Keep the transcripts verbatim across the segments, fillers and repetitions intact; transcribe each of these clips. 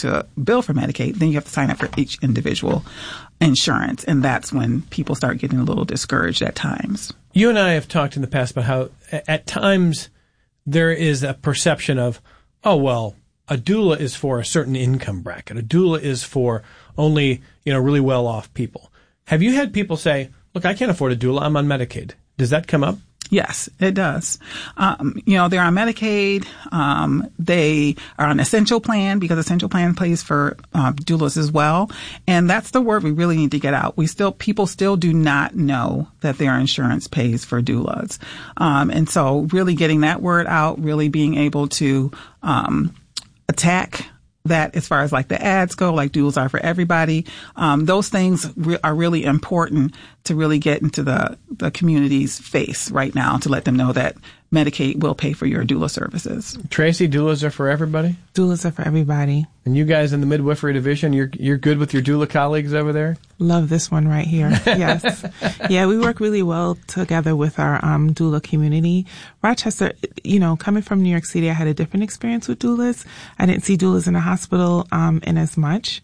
to bill for Medicaid, then you have to sign up for each individual insurance. And that's when people start getting a little discouraged at times. You and I have talked in the past about how at times there is a perception of, oh, well, a doula is for a certain income bracket. A doula is for only, you know, really well-off people. Have you had people say, look, I can't afford a doula, I'm on Medicaid? Does that come up? Yes, it does. Um, you know, they're on Medicaid. Um, they are on Essential Plan because Essential Plan pays for uh, doulas as well. And that's the word we really need to get out. We still, people still do not know that their insurance pays for doulas. Um, and so really getting that word out, really being able to um, attack that as far as like the ads go, like doulas are for everybody. Um, those things re- are really important to really get into the, the community's face right now to let them know that Medicaid will pay for your doula services. Tracy, doulas are for everybody? Doulas are for everybody. And you guys in the midwifery division, you're you're good with your doula colleagues over there? Love this one right here. Yes. Yeah, we work really well together with our um, doula community. Rochester, you know, coming from New York City, I had a different experience with doulas. I didn't see doulas in a hospital um, in as much.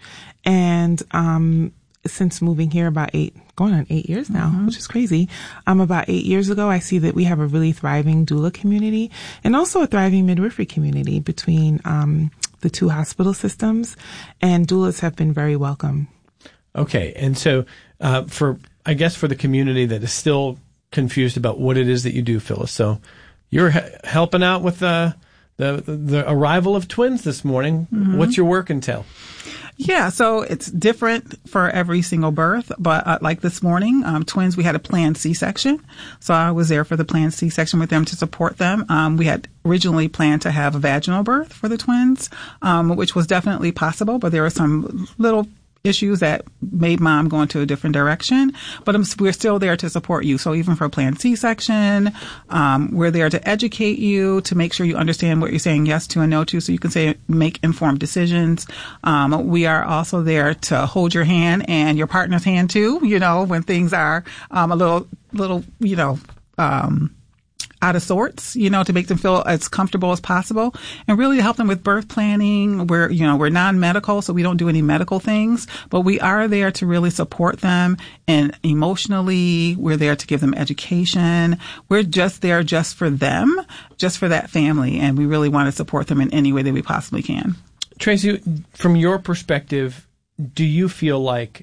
And um since moving here about eight, going on eight years now, mm-hmm. which is crazy. Um, about eight years ago, I see that we have a really thriving doula community and also a thriving midwifery community between, um, the two hospital systems, and doulas have been very welcome. Okay. And so, uh, for, I guess for the community that is still confused about what it is that you do, Phyllis. So you're he- helping out with, uh, the, the, the arrival of twins this morning. Mm-hmm. What's your work entail? Yeah, so it's different for every single birth, but uh, like this morning, um, twins, we had a planned C-section. So I was there for the planned C-section with them to support them. Um, we had originally planned to have a vaginal birth for the twins, um, which was definitely possible, but there were some little issues that made mom go into a different direction, but I'm, we're still there to support you. So even for a planned C-section, um, we're there to educate you, to make sure you understand what you're saying yes to and no to, so you can say make informed decisions. Um, we are also there to hold your hand and your partner's hand too, you know, when things are um, a little, little, you know, um, out of sorts, you know, to make them feel as comfortable as possible and really to help them with birth planning. We're, you know, we're non-medical, so we don't do any medical things, but we are there to really support them. And emotionally, we're there to give them education. We're just there just for them, just for that family. And we really want to support them in any way that we possibly can. Tracy, from your perspective, do you feel like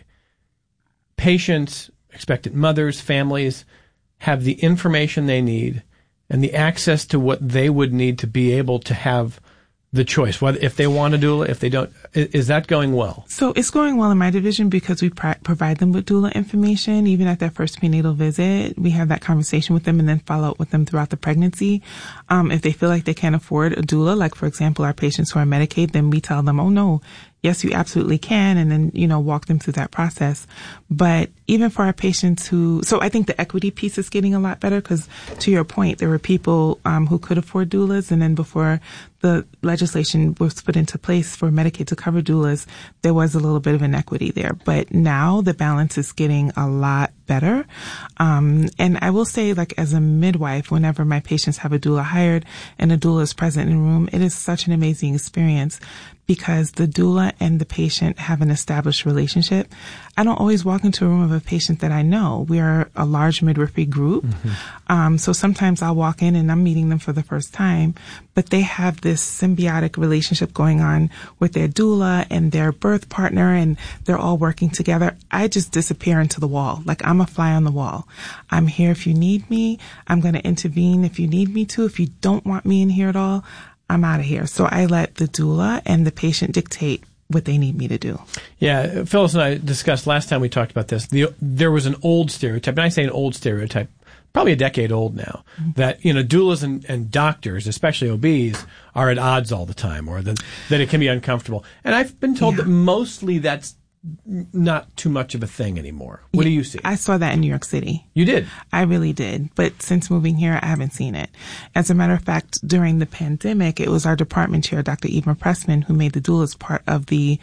patients, expectant mothers, families have the information they need and the access to what they would need to be able to have the choice, whether if they want to doula, if they don't? Is that going well? So it's going well in my division because we pr- provide them with doula information. Even at their first prenatal visit, we have that conversation with them and then follow up with them throughout the pregnancy. Um, if they feel like they can't afford a doula, like for example, our patients who are Medicaid, then we tell them, oh no, yes, you absolutely can, and then, you know, walk them through that process. But even for our patients who, so I think the equity piece is getting a lot better because, to your point, there were people um, who could afford doulas, and then before the legislation was put into place for Medicaid to cover doulas, there was a little bit of inequity there. But now the balance is getting a lot better. Um, and I will say, like, as a midwife, whenever my patients have a doula hired and a doula is present in the room, it is such an amazing experience because the doula and the patient have an established relationship. I don't always walk into a room of a patient that I know. We are a large midwifery group. Mm-hmm. Um, so sometimes I'll walk in and I'm meeting them for the first time, but they have this symbiotic relationship going on with their doula and their birth partner, and they're all working together. I just disappear into the wall. Like I'm a fly on the wall. I'm here if you need me. I'm going to intervene if you need me to. If you don't want me in here at all, I'm out of here. So I let the doula and the patient dictate what they need me to do. Yeah, Phyllis and I discussed last time we talked about this. The, there was an old stereotype, and I say an old stereotype, probably a decade old now, mm-hmm. that, you know, doulas and, and doctors, especially O Bs, are at odds all the time, or that, that it can be uncomfortable. And I've been told yeah. that mostly that's not too much of a thing anymore. What yeah, do you see? I saw that in New York City. You did? I really did. But since moving here, I haven't seen it. As a matter of fact, during the pandemic, it was our department chair, Doctor Eva Pressman, who made the doulas part of the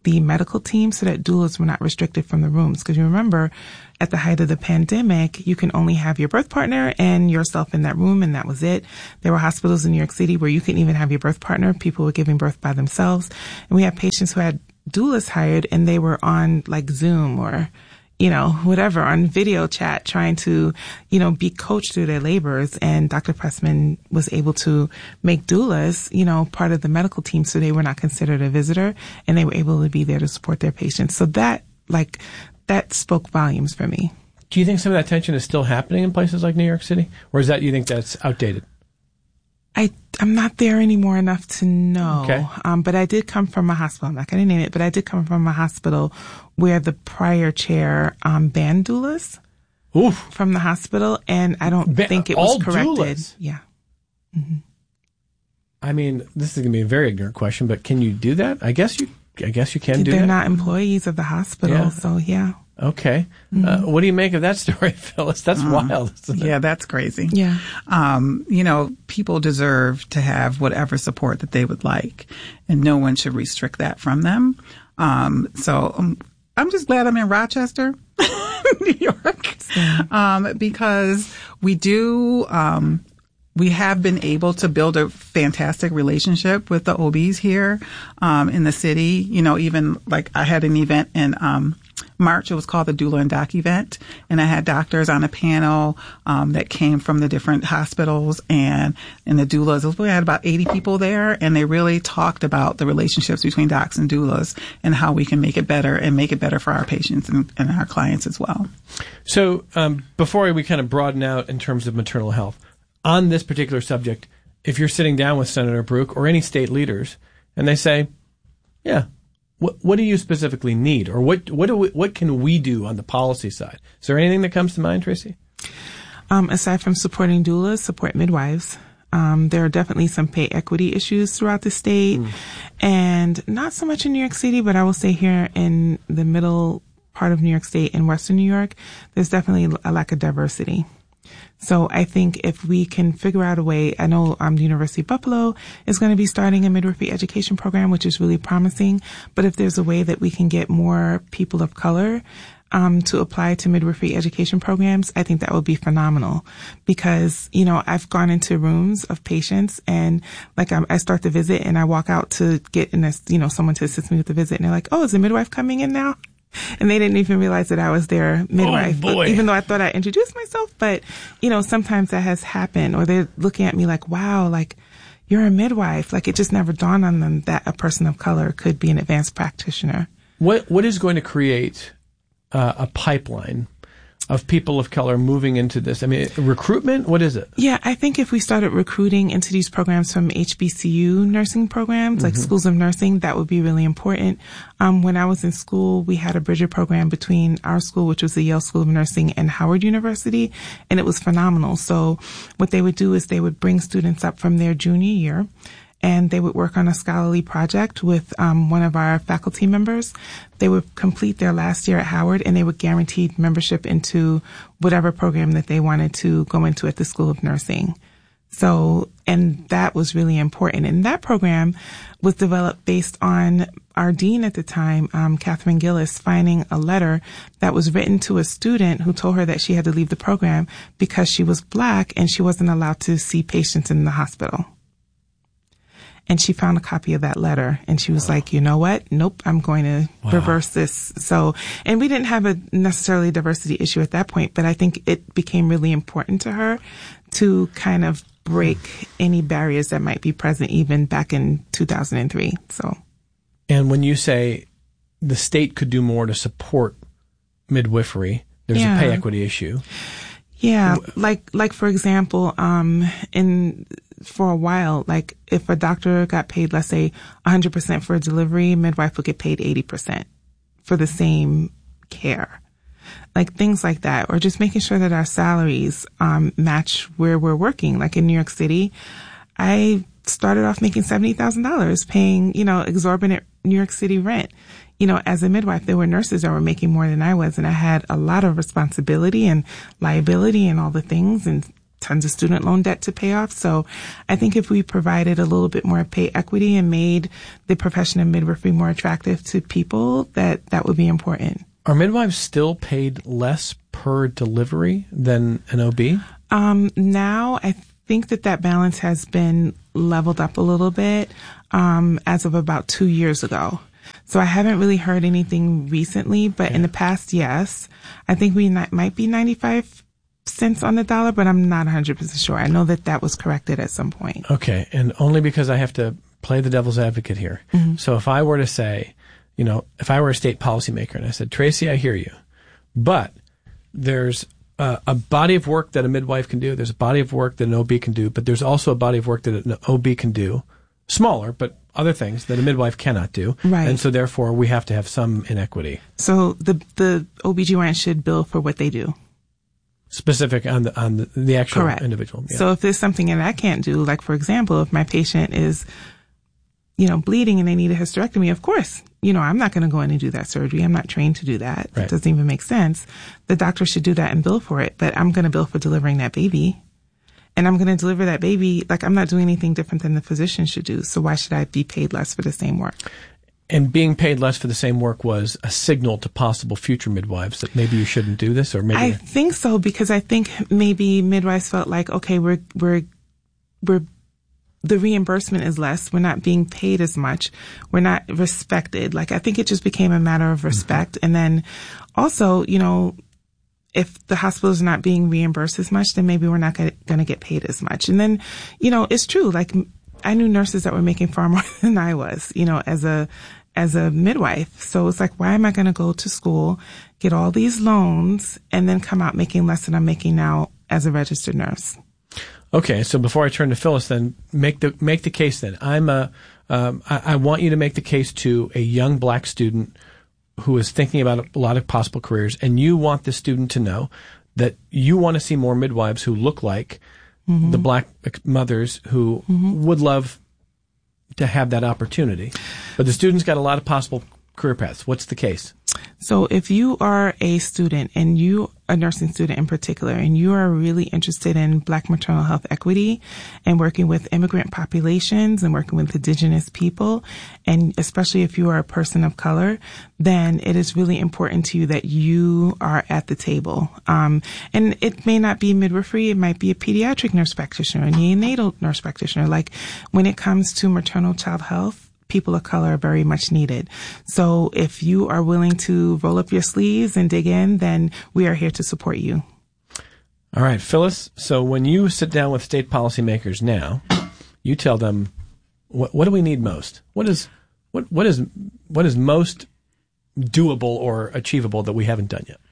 the medical team so that doulas were not restricted from the rooms. Because you remember, at the height of the pandemic, you can only have your birth partner and yourself in that room, and that was it. There were hospitals in New York City where you couldn't even have your birth partner. People were giving birth by themselves. And we had patients who had doulas hired, and they were on like Zoom or, you know, whatever, on video chat, trying to, you know, be coached through their labors. And Doctor Pressman was able to make doulas, you know, part of the medical team, so they were not considered a visitor, and they were able to be there to support their patients. So that, like, that spoke volumes for me. Do you think some of that tension is still happening in places like New York City? Or is that, you think that's outdated? I, I'm not there anymore enough to know. Okay. Um, but I did come from a hospital. I'm not going to name it, but I did come from a hospital where the prior chair um, banned doulas Oof. from the hospital, and I don't Ba- think it all was corrected. doulas? Yeah. Mm-hmm. I mean, this is going to be a very ignorant question, but can you do that? I guess you. I guess you can do They're that. not employees of the hospital, Yeah. so yeah. Okay. Mm-hmm. Uh, what do you make of that story, Phyllis? That's Mm. wild. Isn't it? Yeah, that's crazy. Yeah. Um, you know, people deserve to have whatever support that they would like, and no one should restrict that from them. Um, so um, I'm just glad I'm in Rochester, New York, um, because we do, um, we have been able to build a fantastic relationship with the O Bs here, um, in the city. You know, even like I had an event in, um, March. It was called the Doula and Doc event. And I had doctors on a panel, um, that came from the different hospitals and, and the doulas. We had about eighty people there, and they really talked about the relationships between docs and doulas and how we can make it better and make it better for our patients and, and our clients as well. So, um, before we kind of broaden out in terms of maternal health, on this particular subject, if you're sitting down with Senator Baruch or any state leaders and they say, yeah, what, what do you specifically need? Or what, what do we, what can we do on the policy side? Is there anything that comes to mind, Tracy? Um, aside from supporting doulas, support midwives. Um, there are definitely some pay equity issues throughout the state, mm. and not so much in New York City, but I will say here in the middle part of New York State in Western New York, there's definitely a lack of diversity. So I think if we can figure out a way, I know um, the University of Buffalo is going to be starting a midwifery education program, which is really promising. But if there's a way that we can get more people of color um, to apply to midwifery education programs, I think that would be phenomenal. Because, you know, I've gone into rooms of patients and like I'm, I start the visit and I walk out to get in a, you know, someone to assist me with the visit, and they're like, "Oh, is the midwife coming in now?" And they didn't even realize that I was their midwife, oh, boy. even though I thought I introduced myself. But, you know, sometimes that has happened, or they're looking at me like, wow, like, you're a midwife. Like, it just never dawned on them that a person of color could be an advanced practitioner. What What is going to create uh, a pipeline of people of color moving into this? I mean, recruitment? What is it? Yeah, I think if we started recruiting into these programs from H B C U nursing programs, mm-hmm. like schools of nursing, that would be really important. Um, when I was in school, we had a bridger program between our school, which was the Yale School of Nursing, and Howard University, and it was phenomenal. So what they would do is they would bring students up from their junior year, and they would work on a scholarly project with um, one of our faculty members. They would complete their last year at Howard, and they would guarantee membership into whatever program that they wanted to go into at the School of Nursing. So, and that was really important. And that program was developed based on our dean at the time, um, Catherine Gillis, finding a letter that was written to a student who told her that she had to leave the program because she was Black and she wasn't allowed to see patients in the hospital. And she found a copy of that letter, and she was wow. like, you know what? Nope, I'm going to wow. reverse this. So, and we didn't have a necessarily diversity issue at that point, but I think it became really important to her to kind of break any barriers that might be present even back in two thousand three. So, and when you say the state could do more to support midwifery, there's yeah. a pay equity issue. Yeah, like like for example, um, in for a while, like if a doctor got paid, let's say one hundred percent for a delivery, midwife would get paid eighty percent for the same care. Like things like that, or just making sure that our salaries um, match where we're working. Like in New York City, I started off making seventy thousand dollars, paying, you know, exorbitant New York City rent. You know, as a midwife, there were nurses that were making more than I was, and I had a lot of responsibility and liability and all the things. And tons of student loan debt to pay off. So I think if we provided a little bit more pay equity and made the profession of midwifery more attractive to people, that that would be important. Are midwives still paid less per delivery than an O B? Um, now I think that that balance has been leveled up a little bit um, as of about two years ago. So I haven't really heard anything recently, but yeah. in the past, yes. I think we not, might be ninety-five cents on the dollar, but I'm not one hundred percent sure. I know that that was corrected at some point. Okay, and only because I have to play the devil's advocate here. Mm-hmm. So if I were to say, you know, if I were a state policymaker and I said, Tracy, I hear you, but there's uh, a body of work that a midwife can do, there's a body of work that an O B can do, but there's also a body of work that an O B can do, smaller, but other things that a midwife cannot do. Right. And so therefore we have to have some inequity. So the the O B G Y N should bill for what they do. Specific on the on the, the actual Correct. individual. Yeah. So if there's something that I can't do, like for example, if my patient is, you know, bleeding and they need a hysterectomy, of course, you know, I'm not going to go in and do that surgery. I'm not trained to do that. Right. It doesn't even make sense. The doctor should do that and bill for it, but I'm going to bill for delivering that baby. And I'm going to deliver that baby, like I'm not doing anything different than the physician should do. So why should I be paid less for the same work? And being paid less for the same work was a signal to possible future midwives that maybe you shouldn't do this, or maybe I think so, because I think maybe midwives felt like, okay, we're we're we're the reimbursement is less. We're not being paid as much. We're not respected. Like I think it just became a matter of respect. Mm-hmm. And then also, you know, if the hospital is not being reimbursed as much, then maybe we're not going to get paid as much. And then, you know, it's true. Like I knew nurses that were making far more than I was, you know, as a, as a midwife. So it's like, why am I going to go to school, get all these loans, and then come out making less than I'm making now as a registered nurse? Okay. So before I turn to Phyllis, then make the, make the case then. I'm a, um, I, I want you to make the case to a young black student who is thinking about a lot of possible careers, and you want the student to know that you want to see more midwives who look like mm-hmm. the black mothers who mm-hmm. would love to have that opportunity. But the student's got a lot of possible career paths. What's the case? So if you are a student, and you, a nursing student in particular, and you are really interested in Black maternal health equity and working with immigrant populations and working with indigenous people, and especially if you are a person of color, then it is really important to you that you are at the table. Um, and it may not be midwifery. It might be a pediatric nurse practitioner, a neonatal nurse practitioner. Like when it comes to maternal child health, people of color are very much needed. So if you are willing to roll up your sleeves and dig in, then we are here to support you. All right, Phyllis. So when you sit down with state policymakers now, you tell them, what, what do we need most? What is, what, what is, what is most doable or achievable that we haven't done yet?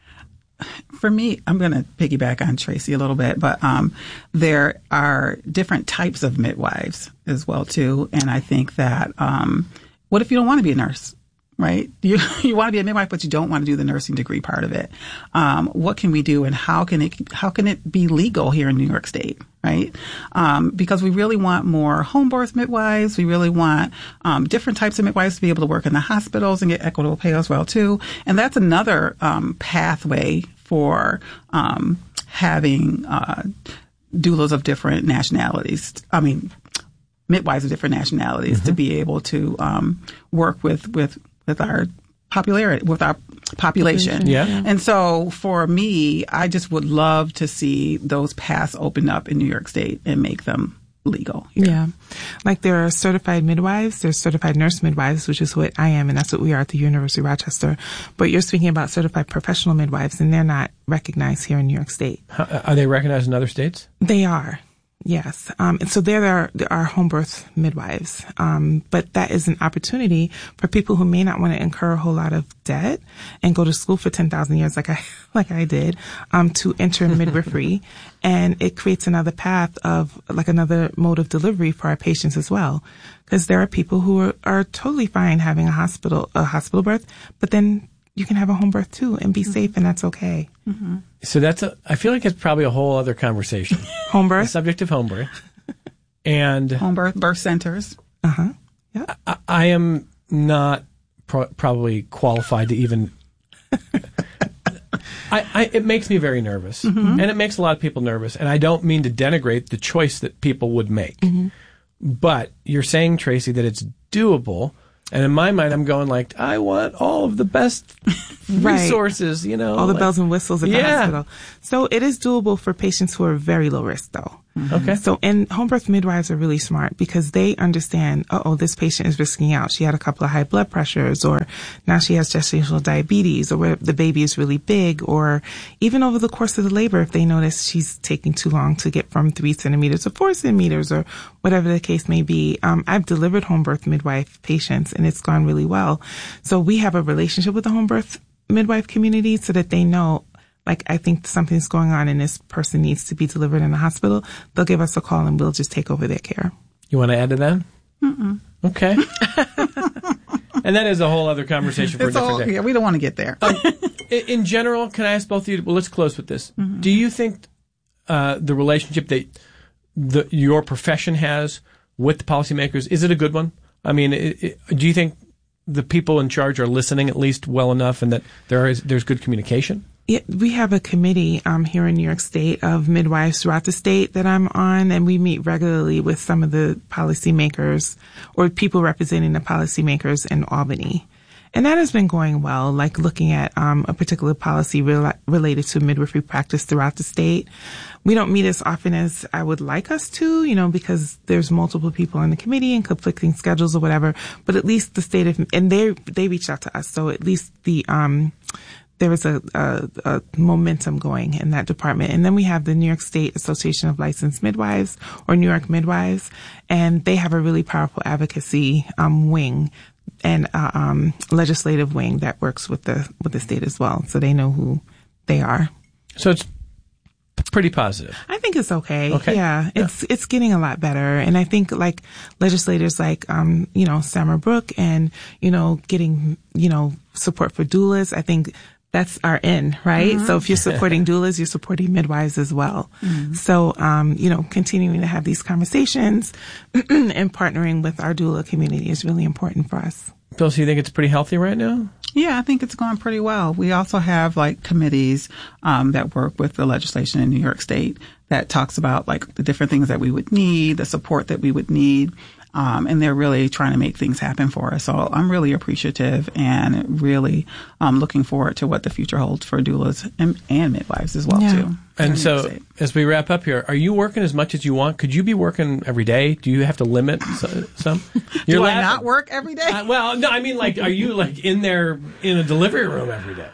For me, I'm going to piggyback on Tracy a little bit, but um, there are different types of midwives as well, too. And I think that um, what if you don't want to be a nurse, right? You you want to be a midwife, but you don't want to do the nursing degree part of it. Um, what can we do, and how can it how can it be legal here in New York State, right? Um, because we really want more home birth midwives. We really want um, different types of midwives to be able to work in the hospitals and get equitable pay as well, too. And that's another um, pathway for um, having uh, doulas of different nationalities. I mean, midwives of different nationalities mm-hmm. to be able to um, work with, with with our popularity, with our population. Yeah. yeah. And so for me, I just would love to see those paths open up in New York State and make them legal here. Yeah. Like there are certified midwives, there's certified nurse midwives, which is what I am, and that's what we are at the University of Rochester. But you're speaking about certified professional midwives, and they're not recognized here in New York State. How, are they recognized in other states? They are. Yes. Um, and so there are, there are home birth midwives. Um, but that is an opportunity for people who may not want to incur a whole lot of debt and go to school for ten thousand years like I, like I did, um, to enter midwifery. And it creates another path of, like another mode of delivery for our patients as well. Because there are people who are, are totally fine having a hospital, a hospital birth, but then you can have a home birth too and be mm-hmm. safe, and that's okay. Mm-hmm. So that's a, I feel like it's probably a whole other conversation. Home birth? The subject of home birth. And home birth, birth centers. Uh-huh. Yeah. I, I am not pro- probably qualified to even I, I, it makes me very nervous, mm-hmm. and it makes a lot of people nervous. And I don't mean to denigrate the choice that people would make, mm-hmm. but you're saying, Tracy, that it's doable. And in my mind, I'm going like, I want all of the best resources, right. you know. All the like, bells and whistles at yeah. the hospital. So it is doable for patients who are very low risk, though. Mm-hmm. Okay. So, and home birth midwives are really smart because they understand, uh-oh, this patient is risking out. She had a couple of high blood pressures, or now she has gestational diabetes, or where the baby is really big, or even over the course of the labor, if they notice she's taking too long to get from three centimeters to four centimeters, or whatever the case may be. Um, I've delivered home birth midwife patients, and it's gone really well. So we have a relationship with the home birth midwife community so that they know, like, I think something's going on and this person needs to be delivered in the hospital. They'll give us a call and we'll just take over their care. You want to add to that? Mm-mm. Okay. And that is a whole other conversation for it's a different all, day. Yeah, we don't want to get there. um, in general, can I ask both of you, well, let's close with this. Mm-hmm. Do you think uh, the relationship that the, your profession has with the policymakers, is it a good one? I mean, it, it, do you think the people in charge are listening at least well enough and that there is there's good communication? Yeah, we have a committee um, here in New York State of midwives throughout the state that I'm on, and we meet regularly with some of the policymakers or people representing the policymakers in Albany. And that has been going well, like looking at um, a particular policy re- related to midwifery practice throughout the state. We don't meet as often as I would like us to, you know, because there's multiple people in the committee and conflicting schedules or whatever. But at least the state of, and they they reached out to us, so at least the um there was a, a, a momentum going in that department. And then we have the New York State Association of Licensed Midwives, or New York Midwives, and they have a really powerful advocacy um wing and uh, um legislative wing that works with the with the state as well, so they know who they are. So it's pretty positive. I think it's okay. Okay. Yeah, it's yeah. it's getting a lot better, and I think like legislators like um you know Summer Brook and you know getting you know support for doulas. I think that's our in, right? Mm-hmm. So if you're supporting doulas, you're supporting midwives as well. Mm-hmm. So, um, you know, continuing to have these conversations and partnering with our doula community is really important for us. Bill, so you think it's pretty healthy right now? Yeah, I think it's going pretty well. We also have like committees um, that work with the legislation in New York State that talks about like the different things that we would need, the support that we would need. Um, and they're really trying to make things happen for us. So I'm really appreciative and really um, looking forward to what the future holds for doulas and, and midwives as well, yeah. too. And so as we wrap up here, are you working as much as you want? Could you be working every day? Do you have to limit some? You're Do laughing. I not work every day? Uh, well, no, I mean, like, are you like in there in a delivery room every day?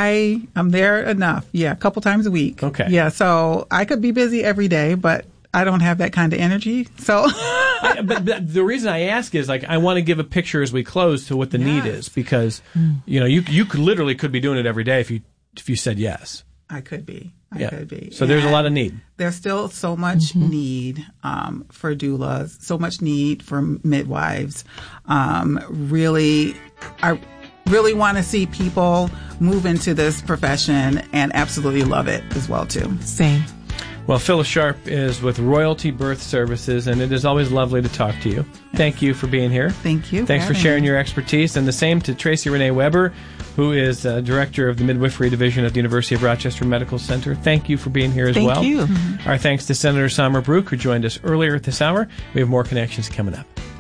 I am there enough. Yeah, a couple times a week. Okay. Yeah, so I could be busy every day, but I don't have that kind of energy. So, I, but, but the reason I ask is like I want to give a picture as we close to what the yes. need is, because mm. you know you you could literally could be doing it every day if you if you said yes. I could be. I yeah. could be. So and there's a lot of need. There's still so much mm-hmm. need um, for doulas, so much need for midwives. Um, really, I really want to see people move into this profession and absolutely love it as well too. Same. Well, Phyllis Sharp is with Royalty Birth Services, and it is always lovely to talk to you. Thank you for being here. Thank you. Thanks for, for sharing me. your expertise. And the same to Tracy Renee Weber, who is uh, Director of the Midwifery Division at the University of Rochester Medical Center. Thank you for being here as Thank well. Thank you. Mm-hmm. Our thanks to Senator Summer Brook, who joined us earlier at this hour. We have more connections coming up.